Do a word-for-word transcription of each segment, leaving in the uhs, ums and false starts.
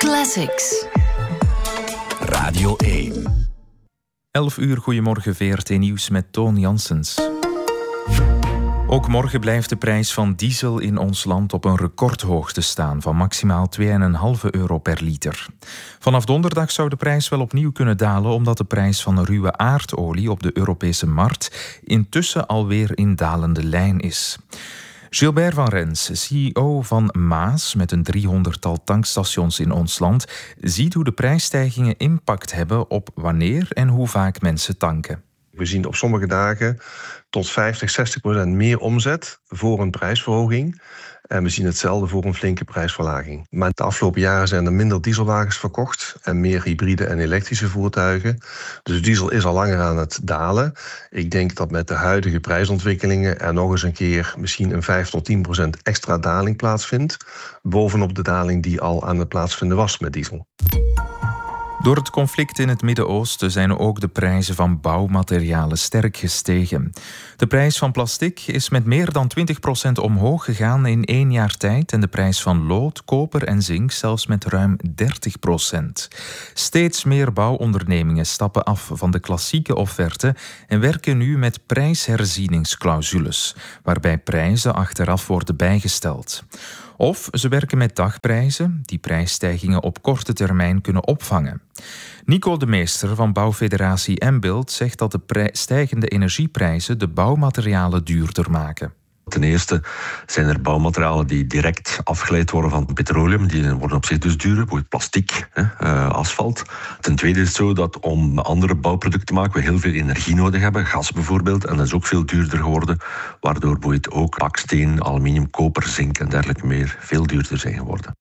Classics. Radio één. elf uur, goedemorgen, V R T Nieuws met Toon Janssens. Ook morgen blijft de prijs van diesel in ons land op een recordhoogte staan van maximaal twee komma vijf euro per liter. Vanaf donderdag zou de prijs wel opnieuw kunnen dalen omdat de prijs van ruwe aardolie op de Europese markt intussen alweer in dalende lijn is. Gilbert van Rens, C E O van Maas met een driehonderdtal tankstations in ons land, ziet hoe de prijsstijgingen impact hebben op wanneer en hoe vaak mensen tanken. We zien op sommige dagen tot vijftig, zestig procent meer omzet voor een prijsverhoging. En we zien hetzelfde voor een flinke prijsverlaging. Maar de afgelopen jaren zijn er minder dieselwagens verkocht en meer hybride en elektrische voertuigen. Dus diesel is al langer aan het dalen. Ik denk dat met de huidige prijsontwikkelingen er nog eens een keer misschien een vijf tot tien procent extra daling plaatsvindt. Bovenop de daling die al aan het plaatsvinden was met diesel. Door het conflict in het Midden-Oosten zijn ook de prijzen van bouwmaterialen sterk gestegen. De prijs van plastic is met meer dan twintig procent omhoog gegaan in één jaar tijd en de prijs van lood, koper en zink zelfs met ruim dertig procent. Steeds meer bouwondernemingen stappen af van de klassieke offerte en werken nu met prijsherzieningsclausules, waarbij prijzen achteraf worden bijgesteld. Of ze werken met dagprijzen die prijsstijgingen op korte termijn kunnen opvangen. Nico de Meester van bouwfederatie Mbild zegt dat de prij- stijgende energieprijzen de bouwmaterialen duurder maken. Ten eerste zijn er bouwmaterialen die direct afgeleid worden van petroleum. Die worden op zich dus duurder, bijvoorbeeld plastic, hè, uh, asfalt. Ten tweede is het zo dat om andere bouwproducten te maken we heel veel energie nodig hebben. Gas bijvoorbeeld, en dat is ook veel duurder geworden. Waardoor bijvoorbeeld ook baksteen, aluminium, koper, zink en dergelijke meer veel duurder zijn geworden.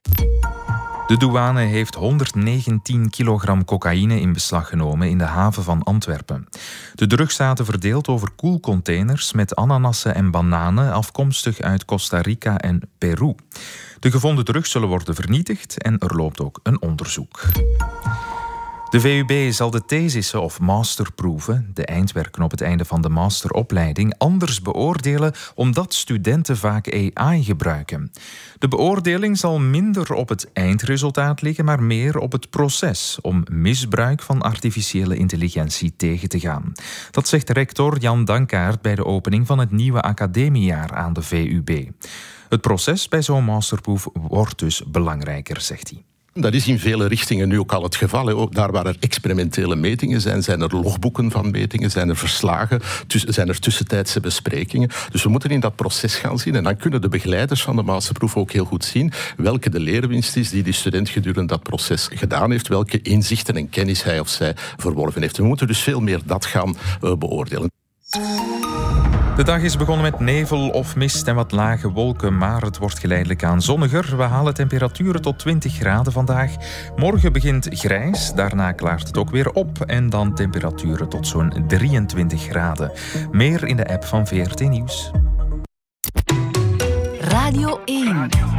De douane heeft honderdnegentien kilogram cocaïne in beslag genomen in de haven van Antwerpen. De drugs zaten verdeeld over koelcontainers met ananassen en bananen afkomstig uit Costa Rica en Peru. De gevonden drugs zullen worden vernietigd en er loopt ook een onderzoek. De V U B zal de thesissen of masterproeven, de eindwerken op het einde van de masteropleiding, anders beoordelen omdat studenten vaak A I gebruiken. De beoordeling zal minder op het eindresultaat liggen, maar meer op het proces om misbruik van artificiële intelligentie tegen te gaan. Dat zegt rector Jan Dankaert bij de opening van het nieuwe academiejaar aan de V U B. Het proces bij zo'n masterproef wordt dus belangrijker, zegt hij. Dat is in vele richtingen nu ook al het geval. Hè. Ook daar waar er experimentele metingen zijn, zijn er logboeken van metingen, zijn er verslagen, zijn er tussentijdse besprekingen. Dus we moeten in dat proces gaan zien en dan kunnen de begeleiders van de masterproef ook heel goed zien welke de leerwinst is die die student gedurende dat proces gedaan heeft, welke inzichten en kennis hij of zij verworven heeft. We moeten dus veel meer dat gaan uh, beoordelen. De dag is begonnen met nevel of mist en wat lage wolken, maar het wordt geleidelijk aan zonniger. We halen temperaturen tot twintig graden vandaag. Morgen begint grijs, daarna klaart het ook weer op en dan temperaturen tot zo'n drieëntwintig graden. Meer in de app van V R T Nieuws. Radio één.